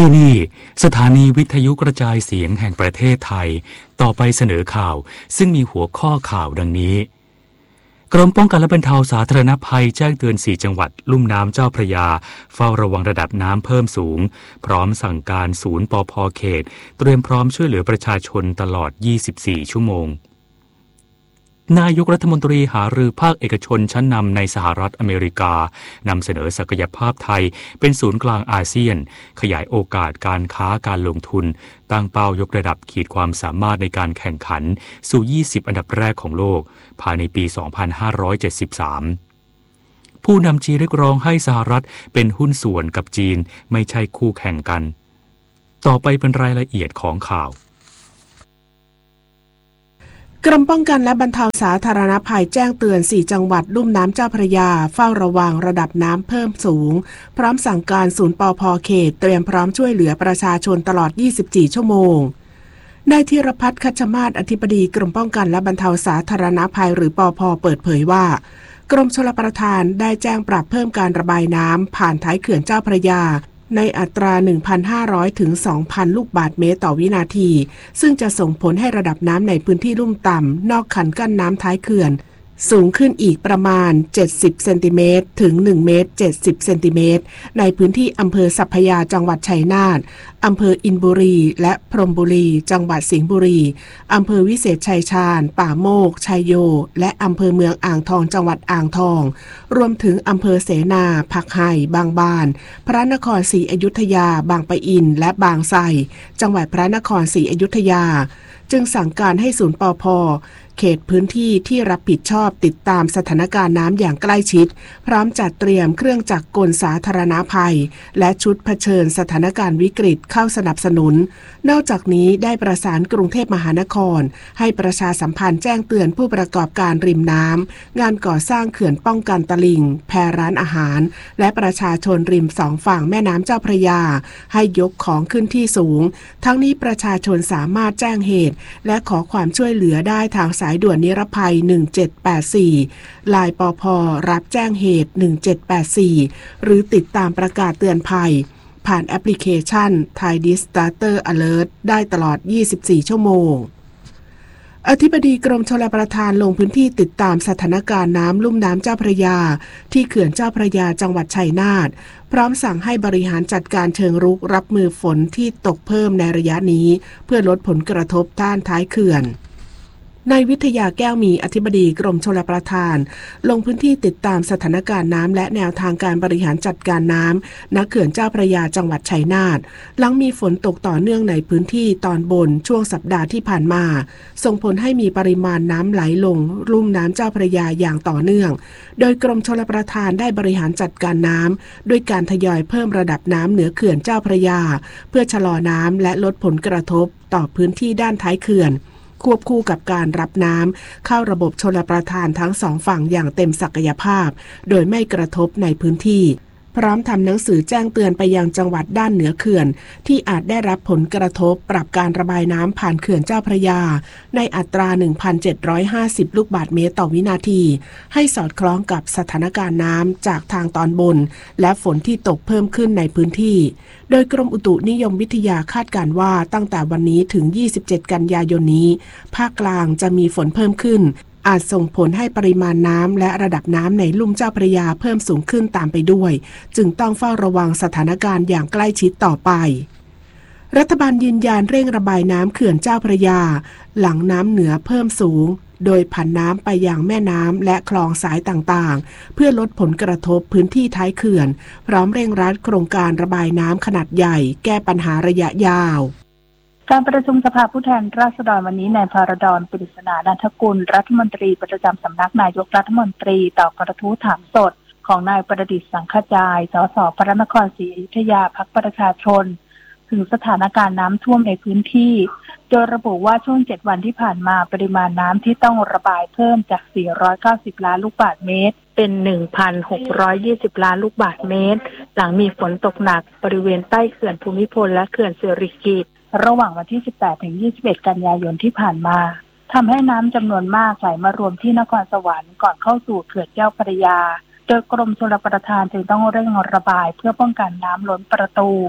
ที่นี่สถานีวิทยุกระจายเสียงแห่งประเทศไทยต่อไปเสนอข่าวซึ่งมีหัวข้อข่าวดังนี้กรมป้องกันและบรรเทาสาธารณภัยแจ้งเตือน4จังหวัดลุ่มน้ำเจ้าพระยาเฝ้าระวังระดับน้ำเพิ่มสูงพร้อมสั่งการศูนย์ปภ.เขตเตรียมพร้อมช่วยเหลือประชาชนตลอด24ชั่วโมงนายกรัฐมนตรีหารือภาคเอกชนชั้นนำในสหรัฐอเมริกานำเสนอศักยภาพไทยเป็นศูนย์กลางอาเซียนขยายโอกาสการค้าการลงทุนตั้งเป้ายกระดับขีดความสามารถในการแข่งขันสู่20อันดับแรกของโลกภายในปี2573ผู้นำจีนเรียกร้องให้สหรัฐเป็นหุ้นส่วนกับจีนไม่ใช่คู่แข่งกันต่อไปเป็นรายละเอียดของข่าวกรมป้องกันและบรรเทาสาธารณภัยแจ้งเตือน4จังหวัดลุ่มน้ำเจ้าพระยาเฝ้าระวังระดับน้ำเพิ่มสูงพร้อมสั่งการศูนย์ปภ.เขตเตรียมพร้อมช่วยเหลือประชาชนตลอด24ชั่วโมงนายธีรพัฒน์คัชมาศอธิบดีกรมป้องกันและบรรเทาสาธารณภัยหรือปภ.เปิดเผยว่ากรมชลประทานได้แจ้งปรับเพิ่มการระบายน้ำผ่านท้ายเขื่อนเจ้าพระยาในอัตรา 1,500 ถึง 2,000 ลูกบาศก์เมตรต่อวินาทีซึ่งจะส่งผลให้ระดับน้ำในพื้นที่ลุ่มต่ำนอกคันกั้นน้ำท้ายเขื่อนสูงขึ้นอีกประมาณ70เซนติเมตรถึง1เมตร70เซนติเมตรในพื้นที่อำเภอสัพพยาจังหวัดชัยนาทอำเภออินบุรีและพรหมบุรีจังหวัดสิงห์บุรีอำเภอวิเศษชัยชาญป่าโมกชัยโยและอำเภอเมืองอ่างทองจังหวัดอ่างทองรวมถึงอำเภอเสนาผักไห่บางบานพระนครศรีอยุธยาบางปะอินและบางไทรจังหวัดพระนครศรีอยุธยาจึงสั่งการให้ศูนย์ปภ.เขตพื้นที่ที่รับผิดชอบติดตามสถานการณ์น้ำอย่างใกล้ชิดพร้อมจัดเตรียมเครื่องจักรกลสาธารณภัยและชุดเผชิญสถานการณ์วิกฤตเข้าสนับสนุนนอกจากนี้ได้ประสานกรุงเทพมหานครให้ประชาสัมพันธ์แจ้งเตือนผู้ประกอบการริมน้ำงานก่อสร้างเขื่อนป้องกันตลิ่งแพร้านอาหารและประชาชนริมสองฝั่งแม่น้ำเจ้าพระยาให้ยกของขึ้นที่สูงทั้งนี้ประชาชนสามารถแจ้งเหตุและขอความช่วยเหลือได้ทางสายด่วนนิรภัย1784 LINE ปภ.รับแจ้งเหตุ1784หรือติดตามประกาศเตือนภัยผ่านแอปพลิเคชัน Thai Disaster Alert ได้ตลอด24ชั่วโมงอธิบดีกรมชลประทานลงพื้นที่ติดตามสถานการณ์น้ำลุ่มน้ำเจ้าพระยาที่เขื่อนเจ้าพระยาจังหวัดชัยนาทพร้อมสั่งให้บริหารจัดการเชิงรุกรับมือฝนที่ตกเพิ่มในระยะนี้เพื่อลดผลกระทบด้านท้ายเขื่อนนายวิทยาแก้วมีอธิบดีกรมชลประทานลงพื้นที่ติดตามสถานการณ์น้ำและแนวทางการบริหารจัดการน้ำณเขื่อนเจ้าพระยาจังหวัดชัยนาทหลังมีฝนตกต่อเนื่องในพื้นที่ตอนบนช่วงสัปดาห์ที่ผ่านมาส่งผลให้มีปริมาณน้ำไหลลงลุ่มน้ำเจ้าพระยาอย่างต่อเนื่องโดยกรมชลประทานได้บริหารจัดการน้ำด้วยการทยอยเพิ่มระดับน้ำเหนือเขื่อนเจ้าพระยาเพื่อชะลอน้ำและลดผลกระทบต่อพื้นที่ด้านท้ายเขื่อนควบคู่กับการรับน้ำเข้าระบบชลประทานทั้งสองฝั่งอย่างเต็มศักยภาพโดยไม่กระทบในพื้นที่พร้อมทำหนังสือแจ้งเตือนไปยังจังหวัดด้านเหนือเขื่อนที่อาจได้รับผลกระทบปรับการระบายน้ำผ่านเขื่อนเจ้าพระยาในอัตรา 1,750 ลูกบาศก์เมตรต่อวินาทีให้สอดคล้องกับสถานการณ์น้ำจากทางตอนบนและฝนที่ตกเพิ่มขึ้นในพื้นที่โดยกรมอุตุนิยมวิทยาคาดการณ์ว่าตั้งแต่วันนี้ถึง27กันยายนนี้ภาคกลางจะมีฝนเพิ่มขึ้นอาจส่งผลให้ปริมาณน้ำและระดับน้ำในลุ่มเจ้าพระยาเพิ่มสูงขึ้นตามไปด้วยจึงต้องเฝ้าระวังสถานการณ์อย่างใกล้ชิดต่อไปรัฐบาลยืนยันเร่งระบายน้ำเขื่อนเจ้าพระยาหลังน้ำเหนือเพิ่มสูงโดยผันน้ำไปยังแม่น้ำและคลองสายต่างๆเพื่อลดผลกระทบพื้นที่ท้ายเขื่อนพร้อมเร่งรัดโครงการระบายน้ำขนาดใหญ่แก้ปัญหาระยะยาวการประชุมสภาผู้แทนราษฎรวันนี้นายพารดร ปริศนานันทกุลรัฐมนตรีประจำสำนักนายกรัฐมนตรีตอบกระทู้ถามสดของนายประดิษฐ์สังขจายสสพระนครศรีอยุธยาพรรคประชาชนถึงสถานการณ์น้ำท่วมในพื้นที่โดยระบุว่าช่วง7วันที่ผ่านมาปริมาณน้ำที่ต้องระบายเพิ่มจาก490ล้านลูกบาศก์เมตรเป็น 1,620 ล้านลูกบาศก์เมตรหลังมีฝนตกหนักบริเวณใต้เขื่อนภูมิพลและเขื่อนสิริกิติ์ระหว่างวันที่ 18-21 กันยายนที่ผ่านมาทำให้น้ำจำนวนมากไหลมารวมที่นครสวรรค์ก่อนเข้าสู่เขื่อนเจ้าพระยาโดยกรมชลประทานจึงต้องเร่งระบายเพื่อป้องกันน้ำล้นประตู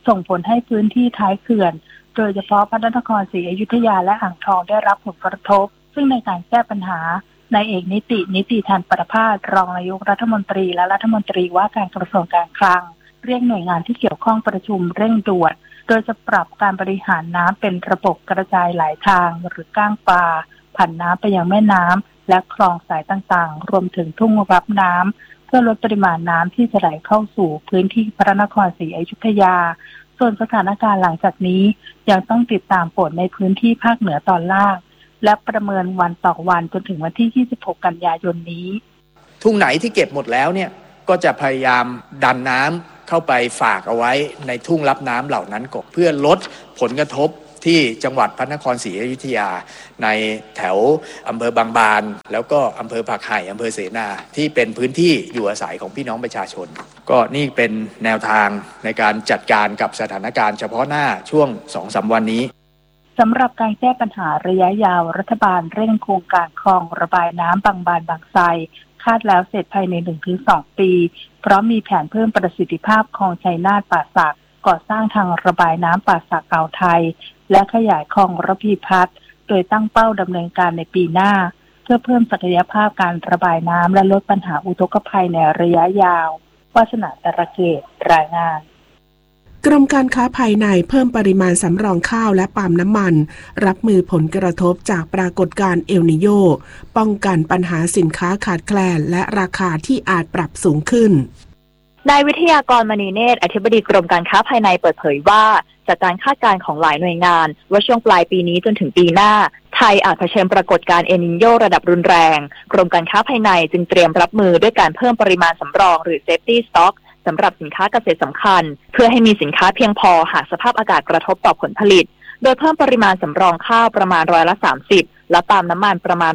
ส่งผลให้พื้นที่ท้ายเขื่อนโดยเฉพาะพระนครศรีอยุธยาและอ่างทองได้รับผลกระทบซึ่งในการแก้ปัญหานายเอกนิติธันประภาสรองนายกรัฐมนตรีและรัฐมนตรีว่าการกระทรวงการคลังเรียกหน่วยงานที่เกี่ยวข้องประชุมเร่งด่วนโดยจะปรับการบริหารน้ำเป็นระบบกระจายหลายทางหรือก้างปลาผ่านน้ำไปยังแม่น้ำและคลองสายต่างๆรวมถึงทุ่งรับน้ำเพื่อลดปริมาณน้ำที่จะไหลเข้าสู่พื้นที่พระนครศรีอยุธยาส่วนสถานการณ์หลังจากนี้ยังต้องติดตามฝนในพื้นที่ภาคเหนือตอนล่างและประเมินวันต่อวันจนถึงวันที่26กันยายนนี้ทุ่งไหนที่เก็บหมดแล้วเนี่ยก็จะพยายามดันน้ำเข้าไปฝากเอาไว้ในทุ่งรับน้ำเหล่านั้นก่อนเพื่อลดผลกระทบที่จังหวัดพระนครศรีอยุธยาในแถวอำเภอบางบานแล้วก็อำเภอผักไห่อำเภอเสนาที่เป็นพื้นที่อยู่อาศัยของพี่น้องประชาชนก็นี่เป็นแนวทางในการจัดการกับสถานการณ์เฉพาะหน้าช่วง 2-3 วันนี้สำหรับการแก้ปัญหาระยะยาวรัฐบาลเร่งโครงการคลองระบายน้ำบางบานบางไทรคาดแล้วเสร็จภายใน 1-2 ปีเพราะมีแผนเพิ่มประสิทธิภาพคลองชัยนาทป่าสักก่อสร้างทางระบายน้ำป่าสักอ่าวไทยและขยายคลองระพีพัฒน์โดยตั้งเป้าดำเนินการในปีหน้าเพื่อเพิ่มศักยภาพการระบายน้ำและลดปัญหาอุทกภัยในระยะยาววาสนาตระเกตรายงานกรมการค้าภายในเพิ่มปริมาณสำรองข้าวและปาล์มน้ำมันรับมือผลกระทบจากปรากฏการณ์เอลนิโญป้องกันปัญหาสินค้าขาดแคลนและราคาที่อาจปรับสูงขึ้นนายวิทยากรมณีเนตรอธิบดีกรมการค้าภายในเปิดเผยว่าจากการคาดการณ์ของหลายหน่วยงานว่าช่วงปลายปีนี้จนถึงปีหน้าไทยอาจเผชิญปรากฏการณ์เอลนิโญระดับรุนแรงกรมการค้าภายในจึงเตรียมรับมือด้วยการเพิ่มปริมาณสำรองหรือ Safety Stock สำหรับสินค้าเกษตรสำคัญเพื่อให้มีสินค้าเพียงพอหากสภาพอากาศกระทบต่อผลผลิตโดยเพิ่มปริมาณสำรองข้าวประมาณ30%และปาล์มน้ำมันประมาณ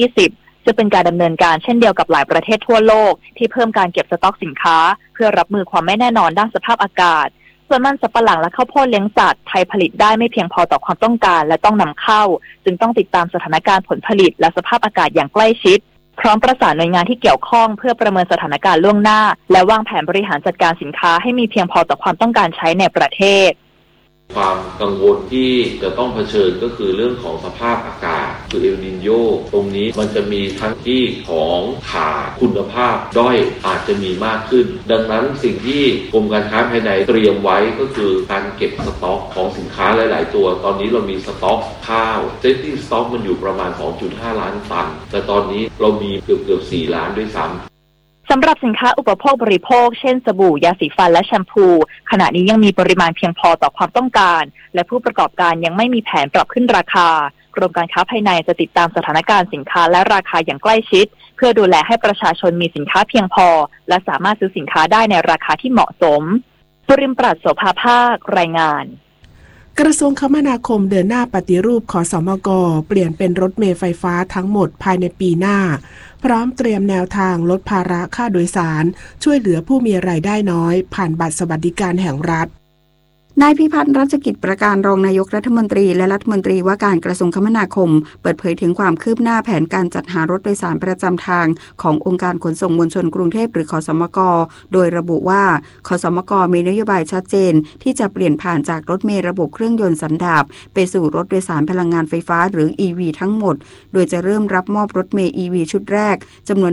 20%จะเป็นการดำเนินการเช่นเดียวกับหลายประเทศทั่วโลกที่เพิ่มการเก็บสต็อกสินค้าเพื่อรับมือความไม่แน่นอนด้านสภาพอากาศส่วนมันสำปะหลังและข้าวโพดเลี้ยงสัตว์ไทยผลิตได้ไม่เพียงพอต่อความต้องการและต้องนำเข้าจึงต้องติดตามสถานการณ์ผลผลิตและสภาพอากาศอย่างใกล้ชิดพร้อมประสานหน่วยงานที่เกี่ยวข้องเพื่อประเมินสถานการณ์ล่วงหน้าและวางแผนบริหารจัดการสินค้าให้มีเพียงพอต่อความต้องการใช้ในประเทศความกังวลที่จะต้องเผชิญก็คือเรื่องของสภาพอากาศคือเอลนิโญตรงนี้มันจะมีทั้งที่ของขาดคุณภาพด้อยอาจจะมีมากขึ้นดังนั้นสิ่งที่กรมการค้าภายในเตรียมไว้ก็คือการเก็บสต็อกของสินค้าหลายๆตัวตอนนี้เรามีสต็อกข้าวเซฟตี้สต็อกมันอยู่ประมาณ 2.5 ล้านตันแต่ตอนนี้เรามีเกือบ 4 ล้านด้วยซ้ำสำหรับสินค้าอุปโภคบริโภคเช่นสบู่ยาสีฟันและแชมพูขณะนี้ยังมีปริมาณเพียงพอต่อความต้องการและผู้ประกอบการยังไม่มีแผนปรับขึ้นราคากรมการค้าภายในจะติดตามสถานการณ์สินค้าและราคาอย่างใกล้ชิดเพื่อดูแลให้ประชาชนมีสินค้าเพียงพอและสามารถซื้อสินค้าได้ในราคาที่เหมาะสมปริมปรัชโสภาภาครายงานกระทรวงคมนาคมเดินหน้าปฏิรูปขสมก.เปลี่ยนเป็นรถเมล์ไฟฟ้าทั้งหมดภายในปีหน้าพร้อมเตรียมแนวทางลดภาระค่าโดยสารช่วยเหลือผู้มีรายได้น้อยผ่านบัตรสวัสดิการแห่งรัฐนายพิพัฒน์รัชกิจประการรองนายกรัฐมนตรีและรัฐมนตรีว่าการกระทรวงคมนาคมเปิดเผยถึงความคืบหน้าแผนการจัดหารถโดยสารประจำทางขององค์การขนส่งมวลชนกรุงเทพหรือขสมก.โดยระบุว่าขสมก.มีนโยบายชัดเจนที่จะเปลี่ยนผ่านจากรถเมล์ระบบเครื่องยนต์สันดาปไปสู่รถโดยสารพลังงานไฟฟ้าหรือ EV ทั้งหมดโดยจะเริ่มรับมอบรถเมล์ EV ชุดแรกจำนวน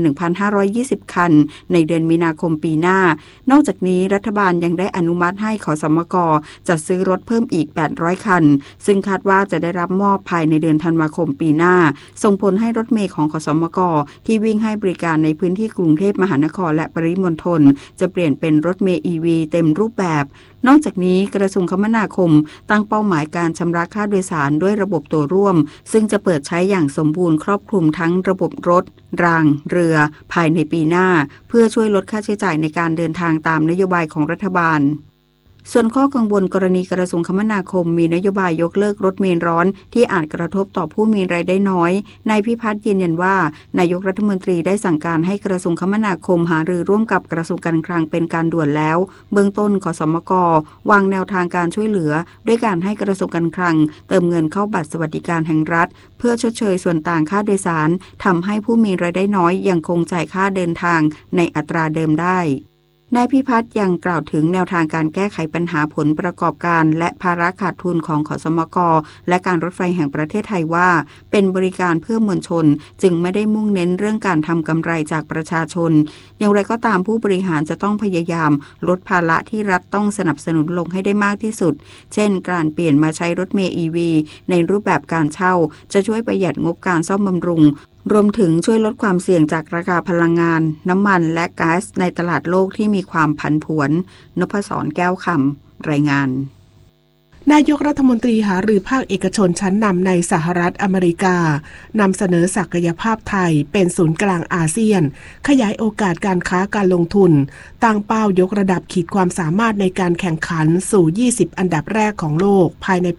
1,520 คันในเดือนมีนาคมปีหน้านอกจากนี้รัฐบาลยังได้อนุมัติให้ขสมก.จัดซื้อรถเพิ่มอีก800คันซึ่งคาดว่าจะได้รับมอบภายในเดือนธันวาคมปีหน้าส่งผลให้รถเมล์ของขสมก.ที่วิ่งให้บริการในพื้นที่กรุงเทพมหานครและปริมณฑลจะเปลี่ยนเป็นรถเมล์ EV เต็มรูปแบบนอกจากนี้กระทรวงคมนาคมตั้งเป้าหมายการชำระค่าโดยสารด้วยระบบตัวร่วมซึ่งจะเปิดใช้อย่างสมบูรณ์ครอบคลุมทั้งระบบรถรางเรือภายในปีหน้าเพื่อช่วยลดค่าใช้จ่ายในการเดินทางตามนโยบายของรัฐบาลส่วนข้อกังวลกรณีกระทรวงคมนาคมมีนโยบายยกเลิกรถเมล์ร้อนที่อาจกระทบต่อผู้มีรายได้น้อยนายพิพัฒน์ยืนยันว่านายกรัฐมนตรีได้สั่งการให้กระทรวงคมนาคมหารือร่วมกับกระทรวงการคลังเป็นการด่วนแล้วเบื้องต้นขสมก.วางแนวทางการช่วยเหลือด้วยการให้กระทรวงการคลังเติมเงินเข้าบัตรสวัสดิการแห่งรัฐเพื่อชดเชยส่วนต่างค่าโดยสารทำให้ผู้มีรายได้น้อยยังคงจ่ายค่าเดินทางในอัตราเดิมได้นายพิพัฒน์ยังกล่าวถึงแนวทางการแก้ไขปัญหาผลประกอบการและภาระขาดทุนของขสมก.และการรถไฟแห่งประเทศไทยว่าเป็นบริการเพื่อมวลชนจึงไม่ได้มุ่งเน้นเรื่องการทำกำไรจากประชาชนอย่างไรก็ตามผู้บริหารจะต้องพยายามลดภาระที่รัฐต้องสนับสนุนลงให้ได้มากที่สุดเช่นการเปลี่ยนมาใช้รถเมล์ EV ในรูปแบบการเช่าจะช่วยประหยัดงบการซ่อมบำรุงรวมถึงช่วยลดความเสี่ยงจากราคาพลังงานน้ำมันและก๊าซในตลาดโลกที่มีความผันผวนนพศร แก้วคำรายงานนายกรัฐมนตรีหารือภาคเอกชนชั้นนำในสหรัฐอเมริกานำเสนอศักยภาพไทยเป็นศูนย์กลางอาเซียนขยายโอกาสการค้าการลงทุนตั้งเป้ายกระดับขีดความสามารถในการแข่งขันสู่20อันดับแรกของโลกภายในปี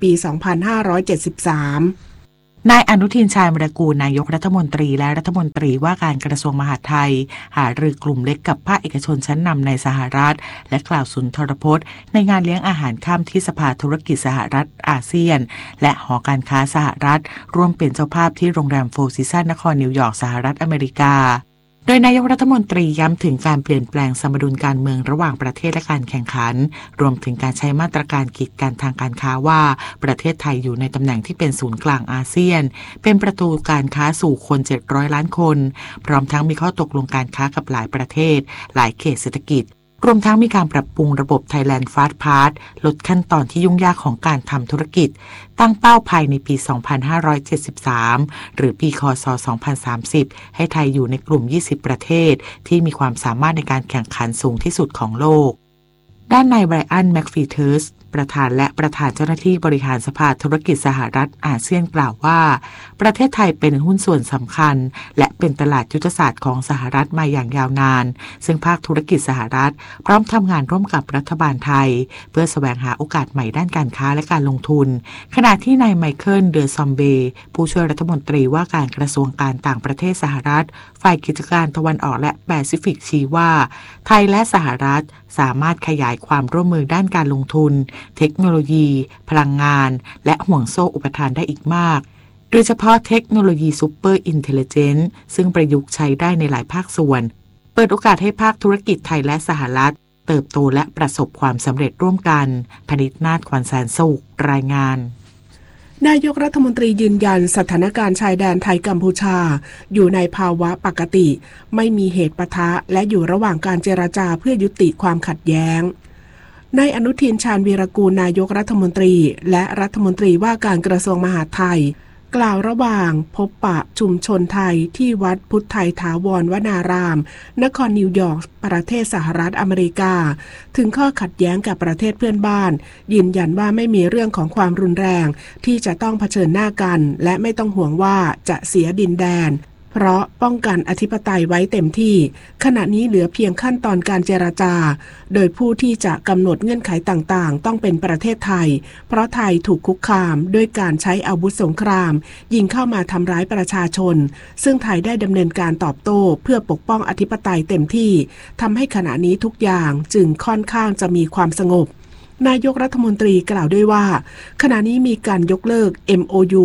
2573 นายอนุทินชาญวิรากูลนายกรัฐมนตรีและรัฐมนตรีว่าการกระทรวงมหาดไทยหารือกลุ่มเล็กกับภาคเอกชนชั้นนำในสหรัฐและกล่าวสุนทรพจน์ในงานเลี้ยงอาหารค่ำที่สภาธุรกิจสหรัฐอาเซียนและหอการค้าสหรัฐร่วมเป็นเจ้าภาพที่โรงแรมโฟร์ซีซันนครนิวยอร์กสหรัฐอเมริกาโดยนายกรัฐมนตรีย้ำถึงการเปลี่ยนแปลงสมดุลการเมืองระหว่างประเทศและการแข่งขันรวมถึงการใช้มาตรการกีดกันทางการค้าว่าประเทศไทยอยู่ในตำแหน่งที่เป็นศูนย์กลางอาเซียนเป็นประตูการค้าสู่คน700ล้านคนพร้อมทั้งมีข้อตกลงการค้ากับหลายประเทศหลายเขตเศรษฐกิจรวมทั้งมีการปรับปรุงระบบ Thailand Fast Pass ลดขั้นตอนที่ยุ่งยากของการทำธุรกิจตั้งเป้าภายในปี 2573 หรือปีคศ 2030 ให้ไทยอยู่ในกลุ่ม 20 ประเทศที่มีความสามารถในการแข่งขันสูงที่สุดของโลกด้านนายไบรอัน แม็กฟีเทิร์สประธานและประธานเจ้าหน้าที่บริหารสภาธุรกิจสหรัฐอาเซียนกล่าวว่าประเทศไทยเป็นหุ้นส่วนสำคัญและเป็นตลาดยุทธศาสตร์ของสหรัฐมาอย่างยาวนานซึ่งภาคธุรกิจสหรัฐพร้อมทำงานร่วมกับรัฐบาลไทยเพื่อแสวงหาโอกาสใหม่ด้านการค้าและการลงทุนขณะที่นายไมเคิล เดอซอมเบย์ผู้ช่วยรัฐมนตรีว่าการกระทรวงการต่างประเทศสหรัฐฝ่ายกิจการตะวันออกและแปซิฟิกชี้ว่าไทยและสหรัฐสามารถขยายความร่วมมือด้านการลงทุนเทคโนโลยีพลังงานและห่วงโซ่อุปทานได้อีกมากโดยเฉพาะเทคโนโลยีซูเปอร์อินเทลลิเจนซ์ซึ่งประยุกต์ใช้ได้ในหลายภาคส่วนเปิดโอกาสให้ภาคธุรกิจไทยและสหรัฐเติบโตและประสบความสำเร็จร่วมกันพนิษฐ์นาฏ ขวัญแสนสุขรายงานนายกรัฐมนตรียืนยันสถานการณ์ชายแดนไทยกัมพูชาอยู่ในภาวะปกติไม่มีเหตุปะทะและอยู่ระหว่างการเจรจาเพื่อยุติความขัดแย้งนายอนุทินชาญวีรกูลนายกรัฐมนตรีและรัฐมนตรีว่าการกระทรวงมหาดไทยกล่าวระหว่างพบปะชุมชนไทยที่วัดพุทธไทยถาวรวนารามนครนิวยอร์กประเทศสหรัฐอเมริกาถึงข้อขัดแย้งกับประเทศเพื่อนบ้านยืนยันว่าไม่มีเรื่องของความรุนแรงที่จะต้องเผชิญหน้ากันและไม่ต้องห่วงว่าจะเสียดินแดนเพราะป้องกันอธิปไตยไว้เต็มที่ขณะนี้เหลือเพียงขั้นตอนการเจรจาโดยผู้ที่จะกำหนดเงื่อนไขต่างๆต้องเป็นประเทศไทยเพราะไทยถูกคุกคามด้วยการใช้อาวุธสงครามยิงเข้ามาทำร้ายประชาชนซึ่งไทยได้ดำเนินการตอบโต้เพื่อปกป้องอธิปไตยเต็มที่ทำให้ขณะนี้ทุกอย่างจึงค่อนข้างจะมีความสงบนายกรัฐมนตรีกล่าวด้วยว่าขณะนี้มีการยกเลิก MOU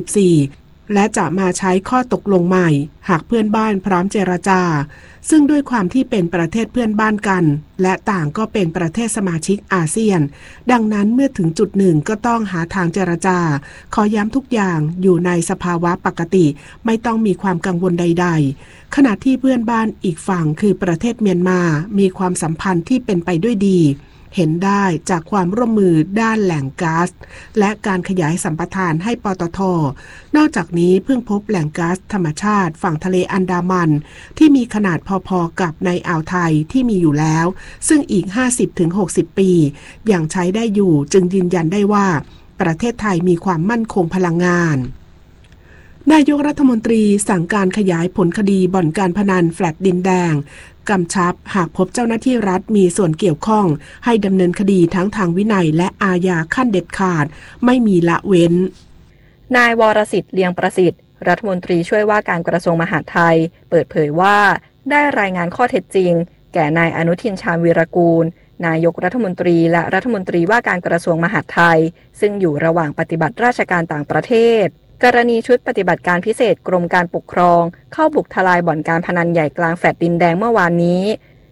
44และจะมาใช้ข้อตกลงใหม่หากเพื่อนบ้านพร้อมเจรจาซึ่งด้วยความที่เป็นประเทศเพื่อนบ้านกันและต่างก็เป็นประเทศสมาชิกอาเซียนดังนั้นเมื่อถึงจุดหนึ่งก็ต้องหาทางเจรจาขอย้ำทุกอย่างอยู่ในสภาวะปกติไม่ต้องมีความกังวลใดๆขณะที่เพื่อนบ้านอีกฝั่งคือประเทศเมียนมามีความสัมพันธ์ที่เป็นไปด้วยดีเห็นได้จากความร่วมมือด้านแหล่งก๊าซและการขยายสัมปทานให้ปตท.นอกจากนี้เพิ่งพบแหล่งก๊าซธรรมชาติฝั่งทะเลอันดามันที่มีขนาดพอๆกับในอ่าวไทยที่มีอยู่แล้วซึ่งอีก 50-60 ปียังใช้ได้อยู่จึงยืนยันได้ว่าประเทศไทยมีความมั่นคงพลังงานนายกรัฐมนตรีสั่งการขยายผลคดีบ่อนการพนันแฟลตดินแดงกำชับหากพบเจ้าหน้าที่รัฐมีส่วนเกี่ยวข้องให้ดำเนินคดีทั้งทางวินัยและอาญาขั้นเด็ดขาดไม่มีละเว้นนายวรสิทธิ์เลียงประสิทธิ์รัฐมนตรีช่วยว่าการกระทรวงมหาดไทยเปิดเผยว่าได้รายงานข้อเท็จจริงแก่นายอนุทินชาญวีรกูลนายกรัฐมนตรีและรัฐมนตรีว่าการกระทรวงมหาดไทยซึ่งอยู่ระหว่างปฏิบัติราชการต่างประเทศกรณีชุดปฏิบัติการพิเศษกรมการปกครองเข้าบุกทลายบ่อนการพนันใหญ่กลางแฟลตดินแดงเมื่อวานนี้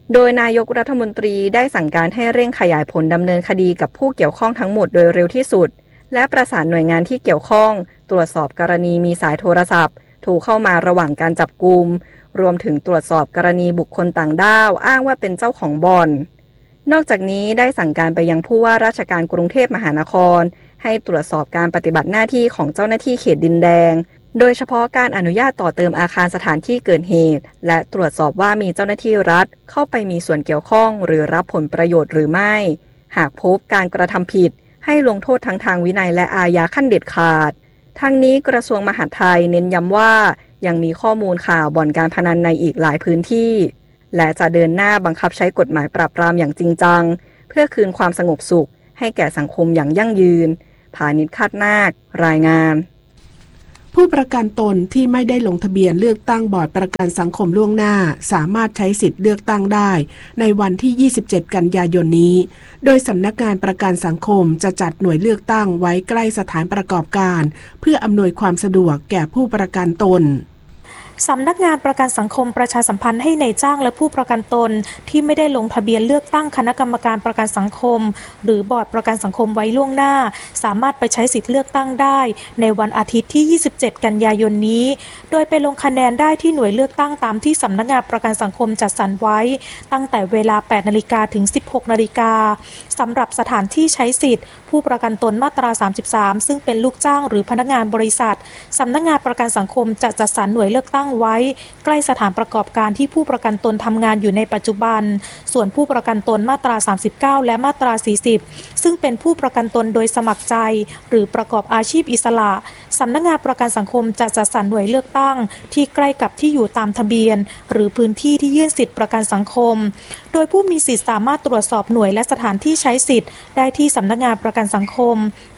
โดยนายกรัฐมนตรีได้สั่งการให้เร่งขยายผลดำเนินคดีกับผู้เกี่ยวข้องทั้งหมดโดยเร็วที่สุดและประสานหน่วยงานที่เกี่ยวข้องตรวจสอบกรณีมีสายโทรศัพท์โทรเข้ามาระหว่างการจับกุมรวมถึงตรวจสอบกรณีบุคคลต่างด้าวอ้างว่าเป็นเจ้าของบ่อนนอกจากนี้ได้สั่งการไปยังผู้ว่าราชการกรุงเทพมหานครให้ตรวจสอบการปฏิบัติหน้าที่ของเจ้าหน้าที่เขตดินแดงโดยเฉพาะการอนุญาตต่อเติมอาคารสถานที่เกิดเหตุและตรวจสอบว่ามีเจ้าหน้าที่รัฐเข้าไปมีส่วนเกี่ยวข้องหรือรับผลประโยชน์หรือไม่หากพบการกระทำผิดให้ลงโทษทั้งทางวินัยและอาญาขั้นเด็ดขาดทั้งนี้กระทรวงมหาดไทยเน้นย้ำว่ายังมีข้อมูลข่าวบ่อนการพนันในอีกหลายพื้นที่และจะเดินหน้าบังคับใช้กฎหมายปราบปรามอย่างจริงจังเพื่อคืนความสงบสุขให้แก่สังคมอย่างยั่งยืนพานิช คาดนาครายงานผู้ประกันตนที่ไม่ได้ลงทะเบียนเลือกตั้งบอร์ดประกันสังคมล่วงหน้าสามารถใช้สิทธิ์เลือกตั้งได้ในวันที่ 27 กันยายนนี้โดยสำนักงานประกันสังคมจะจัดหน่วยเลือกตั้งไว้ใกล้สถานประกอบการเพื่ออำนวยความสะดวกแก่ผู้ประกันตนสำนักงานประกันสังคมประชาสัมพันธ์ให้นายจ้างและผู้ประกันตนที่ไม่ได้ลงทะเบียนเลือกตั้งคณะกรรมการประกันสังคมหรือบอร์ดประกันสังคมไว้ล่วงหน้าสามารถไปใช้สิทธิเลือกตั้งได้ในวันอาทิตย์ที่ 27 กันยายนนี้โดยไปลงคะแนนได้ที่หน่วยเลือกตั้งตามที่สำนักงานประกันสังคมจัดสรรไว้ตั้งแต่เวลา 8 นาฬิกาถึง 16 นาฬิกาสำหรับสถานที่ใช้สิทธิ์ผู้ประกันตนมาตรา 33 ซึ่งเป็นลูกจ้างหรือพนักงานบริษัทสำนักงานประกันสังคมจะจัดสรรหน่วยเลือกตั้งไว้ใกล้สถานประกอบการที่ผู้ประกันตนทำงานอยู่ในปัจจุบันส่วนผู้ประกันตนมาตรา 39 และมาตรา 40 ซึ่งเป็นผู้ประกันตนโดยสมัครใจหรือประกอบอาชีพอิสระสำนักงานประกันสังคมจะจัดสรรหน่วยเลือกตั้งที่ใกล้กับที่อยู่ตามทะเบียนหรือพื้นที่ที่ยื่นสิทธิประกันสังคมโดยผู้มีสิทธิสามารถตรวจสอบหน่วยและสถานที่ใช้สิทธิ์ได้ที่สำนักงานประกันสังคม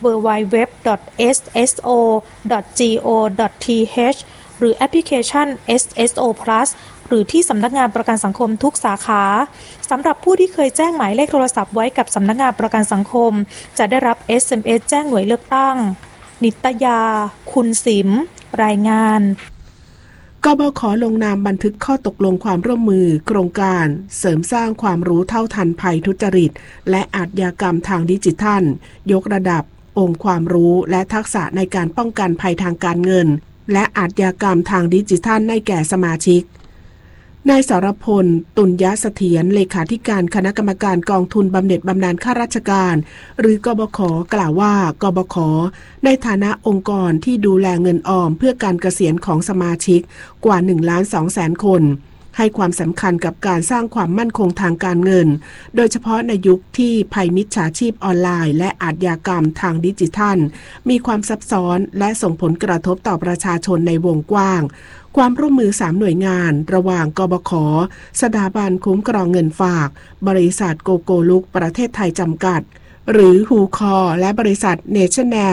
www.sso.go.th หรือแอปพลิเคชัน SSO Plus หรือที่สำนักงานประกันสังคมทุกสาขาสำหรับผู้ที่เคยแจ้งหมายเลขโทรศัพท์ไว้กับสำนักงานประกันสังคมจะได้รับ SMS แจ้งหน่วยเลือกตั้งนิตยาคุณสิมรายงานกบข.ลงนามบันทึกข้อตกลงความร่วมมือโครงการเสริมสร้างความรู้เท่าทันภัยทุจริตและอาชญากรรมทางดิจิทัลยกระดับองค์ความรู้และทักษะในการป้องกันภัยทางการเงินและอาชญากรรมทางดิจิทัลให้แก่สมาชิกนายสรพล ตุลยเสถียรเลขาธิการคณะกรรมการกองทุนบำเหน็จบำนาญข้าราชการหรือกบข.กล่าวว่ากบข.ในฐานะองค์กรที่ดูแลเงินออมเพื่อการเกษียณของสมาชิกกว่า 1,200,000 คนให้ความสำคัญกับการสร้างความมั่นคงทางการเงินโดยเฉพาะในยุคที่ภัยมิจฉาชีพออนไลน์และอาชญากรรมทางดิจิทัลมีความซับซ้อนและส่งผลกระทบต่อประชาชนในวงกว้างความร่วมมือ3หน่วยงานระหว่างกบข.สถาบันคุ้มครองเงินฝากบริษัทโกโกลุกประเทศไทยจำกัดหรือฮูคอและบริษัท National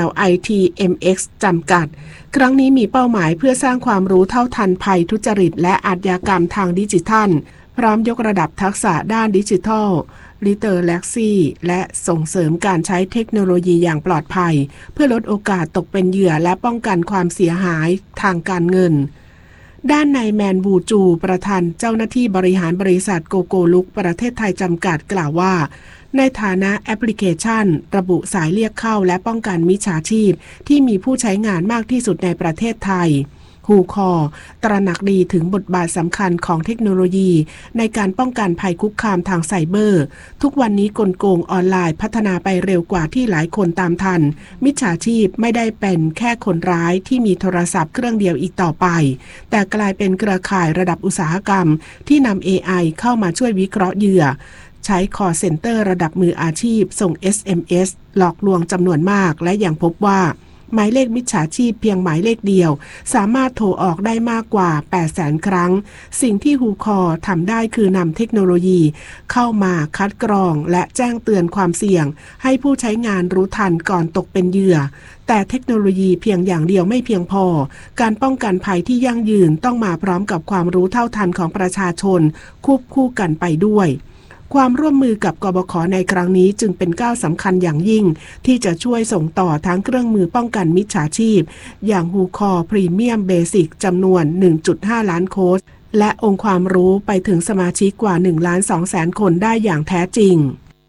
ITMX จำกัดครั้งนี้มีเป้าหมายเพื่อสร้างความรู้เท่าทันภัยทุจริตและอาชญากรรมทางดิจิทัลพร้อมยกระดับทักษะด้านดิจิทัลลิเทอเรซีและส่งเสริมการใช้เทคโนโลยีอย่างปลอดภัยเพื่อลดโอกาสตกเป็นเหยื่อและป้องกันความเสียหายทางการเงินด้านนายแมนวูจูประธานเจ้าหน้าที่บริหารบริษัทโกโกลุกประเทศไทยจำกัดกล่าวว่าในฐานะแอปพลิเคชันระบุสายเรียกเข้าและป้องกันมิจฉาชีพที่มีผู้ใช้งานมากที่สุดในประเทศไทยฮูคอตระหนักดีถึงบทบาทสำคัญของเทคโนโลยีในการป้องกันภัยคุกคามทางไซเบอร์ทุกวันนี้กลโกงออนไลน์พัฒนาไปเร็วกว่าที่หลายคนตามทันมิจฉาชีพไม่ได้เป็นแค่คนร้ายที่มีโทรศัพท์เครื่องเดียวอีกต่อไปแต่กลายเป็นเครือข่ายระดับอุตสาหกรรมที่นำ AI เข้ามาช่วยวิเคราะห์เหยื่อใช้ call center ระดับมืออาชีพส่ง SMS หลอกลวงจำนวนมากและยังพบว่าหมายเลขมิจฉาชีพเพียงหมายเลขเดียวสามารถโทรออกได้มากกว่า 800,000 ครั้งสิ่งที่ฮูคอทำได้คือนำเทคโนโลยีเข้ามาคัดกรองและแจ้งเตือนความเสี่ยงให้ผู้ใช้งานรู้ทันก่อนตกเป็นเหยื่อแต่เทคโนโลยีเพียงอย่างเดียวไม่เพียงพอการป้องกันภัยที่ยั่งยืนต้องมาพร้อมกับความรู้เท่าทันของประชาชนควบคู่กันไปด้วยความร่วมมือกับกบข.ในครั้งนี้จึงเป็นก้าวสำคัญอย่างยิ่งที่จะช่วยส่งต่อทั้งเครื่องมือป้องกันมิจฉาชีพอย่างฮูคอพรีเมียมเบสิกจำนวน 1.5 ล้านโค้ดและองค์ความรู้ไปถึงสมาชิกกว่า 1,200,000 คนได้อย่างแท้จริง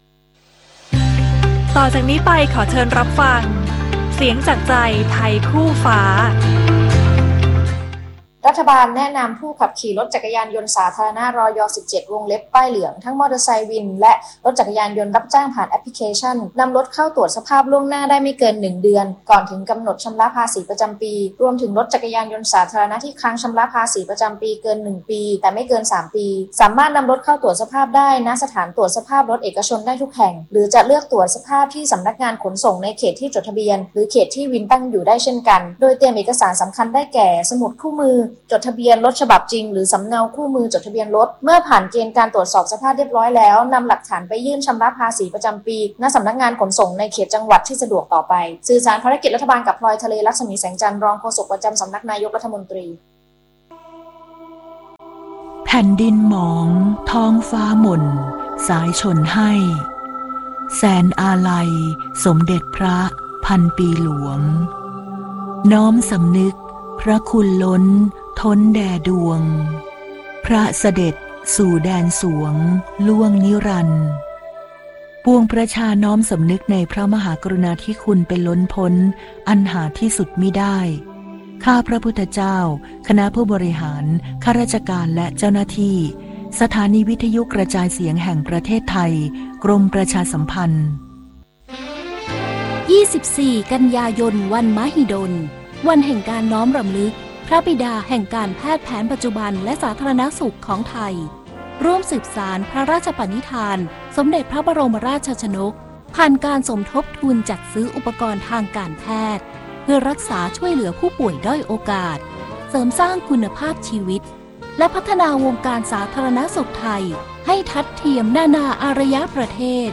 ต่อจากนี้ไปขอเชิญรับฟังเสียงจากใจไทยคู่ฟ้ารัฐบาลแนะนำผู้ขับขี่รถจักรยานยนต์สาธารณะรย17 วงเล็บป้ายเหลืองทั้งมอเตอร์ไซค์วินและรถจักรยานยนต์รับจ้างผ่านแอปพลิเคชันนำรถเข้าตรวจสภาพล่วงหน้าได้ไม่เกิน1 เดือนก่อนถึงกำหนดชำระภาษีประจำปีรวมถึงรถจักรยานยนต์สาธารณะที่ค้างชำระภาษีประจำปีเกิน1 ปีแต่ไม่เกิน3 ปีสามารถนำรถเข้าตรวจสภาพได้ณสถานตรวจสภาพรถเอกชนได้ทุกแห่งหรือจะเลือกตรวจสภาพที่สำนักงานขนส่งในเขตที่จดทะเบียนหรือเขตที่วินตั้งอยู่ได้เช่นกันโดยเตรียมเอกสารสำคัญได้แก่สมุดคู่มือจดทะเบียนรถฉบับจริงหรือสำเนาคู่มือจดทะเบียนรถเมื่อผ่านเกณฑ์การตรวจสอบสภาพเรียบร้อยแล้วนำหลักฐานไปยื่นชำระภาษีประจำปีณสำนักงานขนส่งในเขตจังหวัดที่สะดวกต่อไปสื่อสารภารกิจรัฐบาลกับพลอยทะเลลักษมีแสงจันทร์รองโฆษกประจำสำนักนายกรัฐมนตรีแผ่นดินหมองท้องฟ้าหม่นสายชนให้แสนอาลัยสมเด็จพระพันปีหลวงน้อมสำนึกพระคุณล้นท้นแด่ดวงพระเสด็จสู่แดนสวงล่วงนิรันดร์ปวงประชาน้อมสำนึกในพระมหากรุณาธิคุณเป็นล้นพ้นอันหาที่สุดมิได้ข้าพระพุทธเจ้าคณะผู้บริหารข้าราชการและเจ้าหน้าที่สถานีวิทยุกระจายเสียงแห่งประเทศไทยกรมประชาสัมพันธ์ 24 กันยายนวันมหิดลวันแห่งการน้อมรำลึกพระบิดาแห่งการแพทย์แผนปัจจุบันและสาธารณสุขของไทยร่วมสืบสานพระราชปณิธานสมเด็จพระบรมราชชนกผ่านการสมทบทุนจัดซื้ออุปกรณ์ทางการแพทย์เพื่อรักษาช่วยเหลือผู้ป่วยด้อยโอกาสเสริมสร้างคุณภาพชีวิตและพัฒนาวงการสาธารณสุขไทยให้ทัดเทียมนานาอารยประเทศ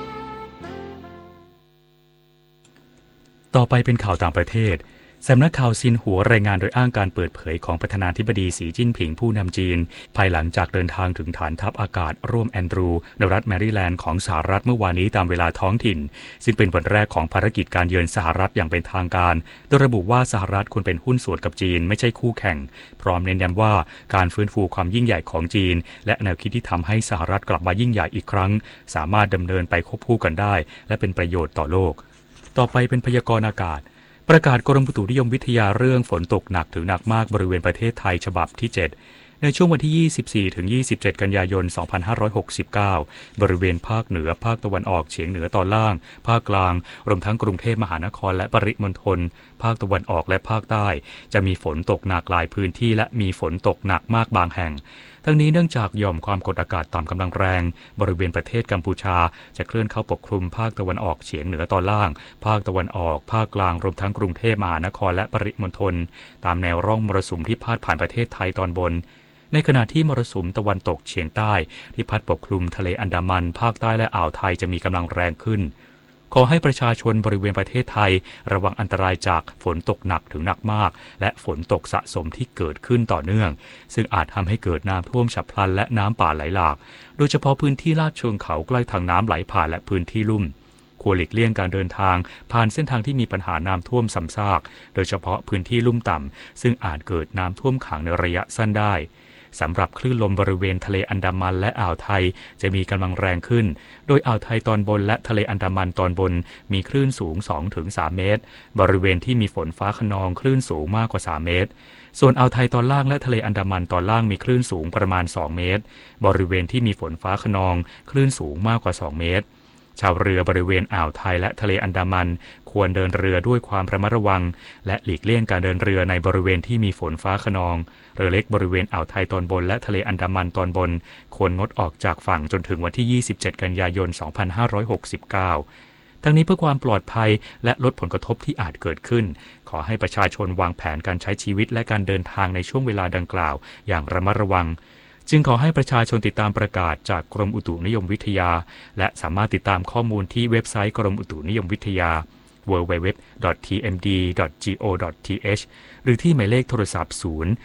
ต่อไปเป็นข่าวต่างประเทศสำนักข่าวซินหัวรายงานโดยอ้างการเปิดเผยของประธานาธิบดีสีจิ้นผิงผู้นำจีนภายหลังจากเดินทางถึงฐานทัพอากาศร่วมแอนดรูในรัฐแมริแลนด์ของสหรัฐเมื่อวานนี้ตามเวลาท้องถิ่นซึ่งเป็นวันแรกของภารกิจการเยือนสหรัฐอย่างเป็นทางการโดยระบุว่าสหรัฐควรเป็นหุ้นส่วนกับจีนไม่ใช่คู่แข่งพร้อมเน้นย้ำว่าการฟื้นฟูความยิ่งใหญ่ของจีนและแนวคิดที่ทำให้สหรัฐกลับมายิ่งใหญ่อีกครั้งสามารถดำเนินไปควบคู่กันได้และเป็นประโยชน์ต่อโลกต่อไปเป็นพยากรณ์อากาศประกาศกรมอุตุนิยมวิทยาเรื่องฝนตกหนักถึงหนักมากบริเวณประเทศไทยฉบับที่ 7ในช่วงวันที่ 24 ถึง 27 กันยายน 2569 บริเวณภาคเหนือภาคตะวันออกเฉียงเหนือตอนล่างภาคกลางรวมทั้งกรุงเทพมหานครและปริมณฑลภาคตะวันออกและภาคใต้จะมีฝนตกหนักหลายพื้นที่และมีฝนตกหนักมากบางแห่งทั้งนี้เนื่องจากหย่อมความกดอากาศต่ำกำลังแรงบริเวณประเทศกัมพูชาจะเคลื่อนเข้าปกคลุมภาคตะวันออกเฉียงเหนือตอนล่างภาคตะวันออกภาคกลางรวมทั้งกรุงเทพมหานครและปริมณฑลตามแนวร่องมรสุมที่พาดผ่านประเทศไทยตอนบนในขณะที่มรสุมตะวันตกเฉียงใต้ที่พัดปกคลุมทะเลอันดามันภาคใต้และอ่าวไทยจะมีกำลังแรงขึ้นขอให้ประชาชนบริเวณประเทศไทยระวังอันตรายจากฝนตกหนักถึงหนักมากและฝนตกสะสมที่เกิดขึ้นต่อเนื่องซึ่งอาจทำให้เกิดน้ำท่วมฉับพลันและน้ำป่าไหลหลากโดยเฉพาะพื้นที่ลาดเชิงเขาใกล้ทางน้ำไหลผ่านและพื้นที่ลุ่มควรหลีกเลี่ยงการเดินทางผ่านเส้นทางที่มีปัญหาน้ำท่วมซ้ำซากโดยเฉพาะพื้นที่ลุ่มต่ำซึ่งอาจเกิดน้ำท่วมขังในระยะสั้นได้สำหรับคลื่นลมบริเวณทะเลอันดามันและอ่าวไทยจะมีกำลังแรงขึ้นโดยอ่าวไทยตอนบนและทะเลอันดามันตอนบนมีคลื่นสูง 2-3 เมตรบริเวณที่มีฝนฟ้าคะนองคลื่นสูงมากกว่า3เมตรส่วนอ่าวไทยตอนล่างและทะเลอันดามันตอนล่างมีคลื่นสูงประมาณ2เมตรบริเวณที่มีฝนฟ้าคะนองคลื่นสูงมากกว่า2เมตรชาวเรือบริเวณอ่าวไทยและทะเลอันดามันควรเดินเรือด้วยความระมัดระวังและหลีกเลี่ยงการเดินเรือในบริเวณที่มีฝนฟ้าคะนองเรือเล็กบริเวณอ่าวไทยตอนบนและทะเลอันดามันตอนบนควรงดออกจากฝั่งจนถึงวันที่ 27 กันยายน 2569 ทั้งนี้เพื่อความปลอดภัยและลดผลกระทบที่อาจเกิดขึ้นขอให้ประชาชนวางแผนการใช้ชีวิตและการเดินทางในช่วงเวลาดังกล่าวอย่างระมัดระวังจึงขอให้ประชาชนติดตามประกาศจากกรมอุตุนิยมวิทยาและสามารถติดตามข้อมูลที่เว็บไซต์กรมอุตุนิยมวิทยา www.tmd.go.th หรือที่หมายเลขโทรศัพท์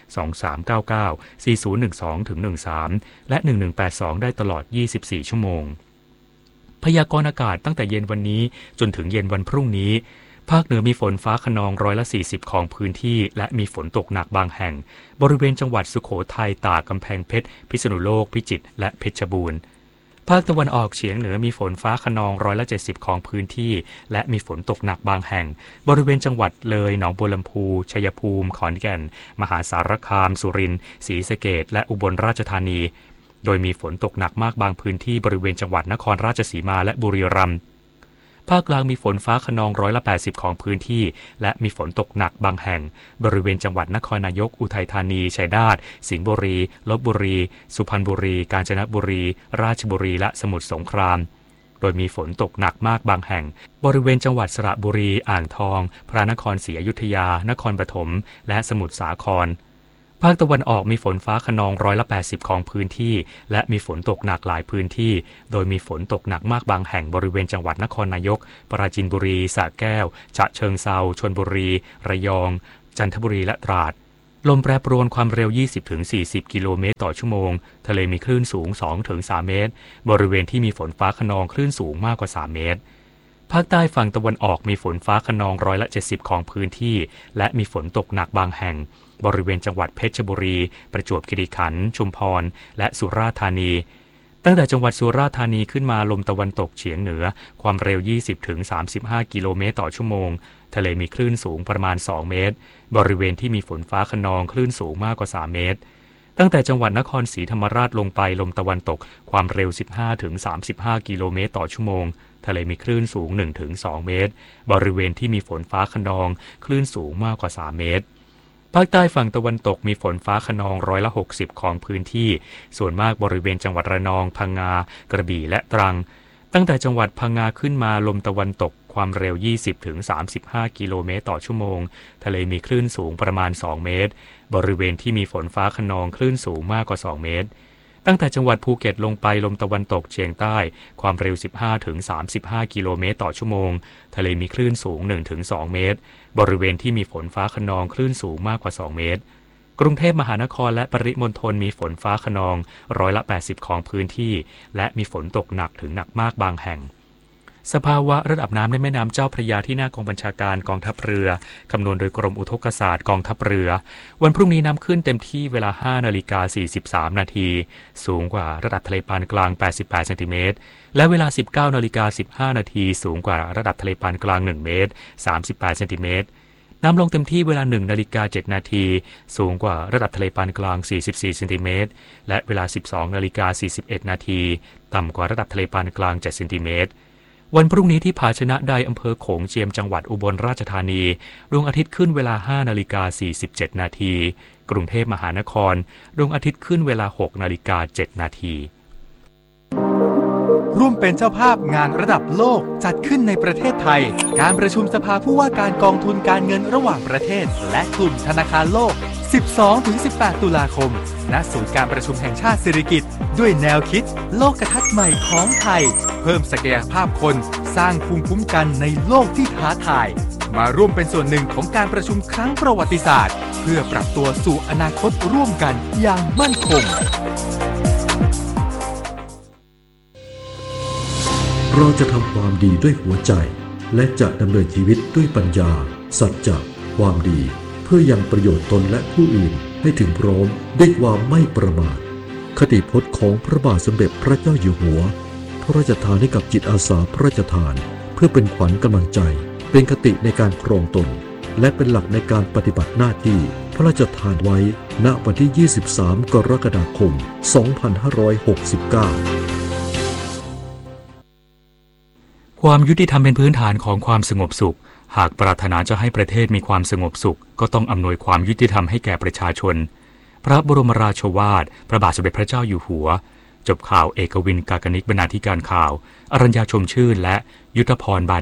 023994012-13 และ 1182 ได้ตลอด 24 ชั่วโมงพยากรณ์อากาศตั้งแต่เย็นวันนี้จนถึงเย็นวันพรุ่งนี้ภาคเหนือมีฝนฟ้าคะนอง40%ของพื้นที่และมีฝนตกหนักบางแห่งบริเวณจังหวัดสุโขทัยตากกำแพงเพชรพิษณุโลกพิจิตรและเพชรบูรณ์ภาคตะวันออกเฉียงเหนือมีฝนฟ้าคะนอง70%ของพื้นที่และมีฝนตกหนักบางแห่งบริเวณจังหวัดเลยหนองบัวลำพูชัยภูมิขอนแก่นมหาสารคามสุรินทร์ศรีสะเกษและอุบลราชธานีโดยมีฝนตกหนักมากบางพื้นที่บริเวณจังหวัดนครราชสีมาและบุรีรัมย์ภาคกลางมีฝนฟ้าคะนอง80%ของพื้นที่และมีฝนตกหนักบางแห่งบริเวณจังหวัดนครนายกอุทัยธานีชัยนาทสิงห์บุรีลพบุรีสุพรรณบุรีกาญจนบุรีราชบุรีและสมุทรสงครามโดยมีฝนตกหนักมากบางแห่งบริเวณจังหวัดสระบุรีอ่างทองพระนครศรีอยุธยานครปฐมและสมุทรสาครภาคตะวันออกมีฝนฟ้าคะนอง80%ของพื้นที่และมีฝนตกหนักหลายพื้นที่โดยมีฝนตกหนักมากบางแห่งบริเวณจังหวัดนครนายกปราจีนบุรีสระแก้วฉะเชิงเทราชลบุรีระยองจันทบุรีและตราดลมแปรปรวนความเร็ว 20-40 กิโลเมตรต่อชั่วโมงทะเลมีคลื่นสูง 2-3 เมตรบริเวณที่มีฝนฟ้าคะนองคลื่นสูงมากกว่า3 เมตรภาคใต้ฝั่งตะวันออกมีฝนฟ้าคะนอง70%ของพื้นที่และมีฝนตกหนักบางแห่งบริเวณจังหวัดเพชรบุรีประจวบคีรีขันธ์ชุมพรและสุราษฎร์ธานีตั้งแต่จังหวัดสุราษฎร์ธานีขึ้นมาลมตะวันตกเฉียงเหนือความเร็ว 20-35 กิโลเมตรต่อชั่วโมงทะเลมีคลื่นสูงประมาณ2 เมตรบริเวณที่มีฝนฟ้าคะนองคลื่นสูงมากกว่า3 เมตรตั้งแต่จังหวัดนครศรีธรรมราชลงไปลมตะวันตกความเร็ว 15-35 กิโลเมตรต่อชั่วโมงทะเลมีคลื่นสูง 1-2 เมตรบริเวณที่มีฝนฟ้าคะนองคลื่นสูงมากกว่า3 เมตรภาคใต้ฝั่งตะวันตกมีฝนฟ้าคะนอง60%ของพื้นที่ส่วนมากบริเวณจังหวัดระนองพังงากระบี่และตรังตั้งแต่จังหวัดพังงาขึ้นมาลมตะวันตกความเร็ว 20-35 กิโลเมตรต่อชั่วโมงทะเลมีคลื่นสูงประมาณ2 เมตรบริเวณที่มีฝนฟ้าคะนองคลื่นสูงมากกว่า2 เมตรตั้งแต่จังหวัดภูเก็ตลงไปลมตะวันตกเฉียงใต้ความเร็ว 15-35 กิโลเมตรต่อชั่วโมงทะเลมีคลื่นสูง 1-2 เมตรบริเวณที่มีฝนฟ้าคะนองคลื่นสูงมากกว่า2 เมตรกรุงเทพมหานครและปริมณฑลมีฝนฟ้าคะนอง80%ของพื้นที่และมีฝนตกหนักถึงหนักมากบางแห่งสภาวะระดับน้ำในแม่น้ำเจ้าพระยาที่หน้ากองบัญชาการกองทัพเรือคำนวณโดยกรมอุทกศาสตร์กองทัพเรือวันพรุ่งนี้น้ำขึ้นเต็มที่เวลา 5:43 นาทีสูงกว่าระดับทะเลปานกลาง88 เซนติเมตรและเวลา 19:15 นาทีสูงกว่าระดับทะเลปานกลาง1 เมตร 38 เซนติเมตรน้ำลงเต็มที่เวลา 1:07 นาทีสูงกว่าระดับทะเลปานกลาง44 เซนติเมตรและเวลา 12:41 นาทีต่ำกว่าระดับทะเลปานกลาง7 เซนติเมตรวันพรุ่งนี้ที่ผาชนะใดอำเภอโขงเจียมจังหวัดอุบลราชธานีดวงอาทิตย์ขึ้นเวลา 5:47 นาทีกรุงเทพมหานครดวงอาทิตย์ขึ้นเวลา 6:07 นาทีร่วมเป็นเจ้าภาพงานระดับโลกจัดขึ้นในประเทศไทยการประชุมสภาผู้ว่าการกองทุนการเงินระหว่างประเทศและกลุ่มธนาคารโลก 12-18 ตุลาคมณศูนย์การประชุมแห่งชาติสิริกิติ์ด้วยแนวคิดโลกทัศน์ใหม่ของไทยเพิ่มศักยภาพคนสร้างภูมิคุ้มกันในโลกที่ท้าทายมาร่วมเป็นส่วนหนึ่งของการประชุมครั้งประวัติศาสตร์เพื่อปรับตัวสู่อนาคตร่วมกันอย่างมั่นคงเราจะทำความดีด้วยหัวใจและจะดำเนินชีวิตด้วยปัญญาสัจจะความดีเพื่อยังประโยชน์ตนและผู้อื่นให้ถึงพร้อมด้วยความไม่ประมาทคติพจน์ของพระบาทสมเด็จพระเจ้าอยู่หัวพระราชทานให้กับจิตอาสาพระราชทานเพื่อเป็นขวัญกำลังใจเป็นคติในการครองตนและเป็นหลักในการปฏิบัติหน้าที่พระราชทานไว้ณวันที่ 23 กรกฎาคม 2569 ความยุติธรรมเป็นพื้นฐานของความสงบสุขหากปรารถนาจะให้ประเทศมีความสงบสุขก็ต้องอำนวยความยุติธรรมให้แก่ประชาชนพระบรมราโชวาทพระบาทสมเด็จพระเจ้าอยู่หัวจบข่าวเอกวินกากนิกบรรณาธิการข่าวอรัญญาชมชื่นและยุทธพรบาน